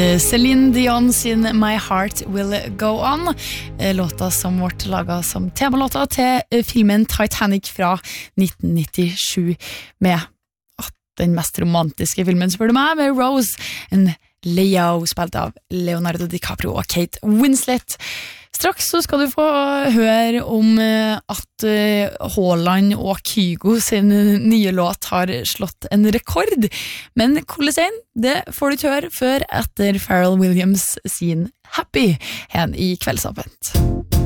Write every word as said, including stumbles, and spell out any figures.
hørte Celine Dion sin My Heart Will Go On, låta som ble laget som temalåta til filmen Titanic fra nitten nittisju, med den mest romantiske filmen, spør du meg, med Rose, en Leo, spilt av Leonardo DiCaprio og Kate Winslet. Straks så skal du få høre om at Haaland og Kygo sin nye låt har slått en rekord, men hvordan det får du ikke høre før etter Pharrell Williams sin Happy, hen i Kveldsåpent.